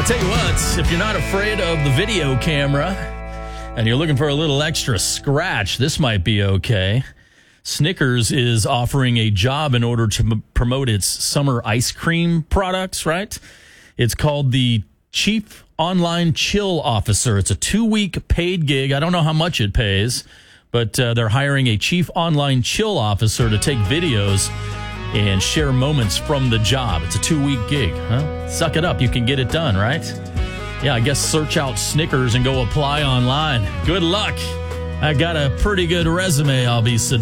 I tell you what, if you're not afraid of the video camera and you're looking for a little extra scratch, this might be okay. Snickers is offering a job in order to promote its summer ice cream products, right? It's called the Chief Online Chill Officer. It's a 2-week paid gig. I don't know how much it pays, but they're hiring a Chief Online Chill Officer to take videos and share moments from the job. It's a 2-week gig. Huh? Suck it up. You can get it done, right? Yeah, I guess search out Snickers and go apply online. Good luck. I got a pretty good resume I'll be submitting.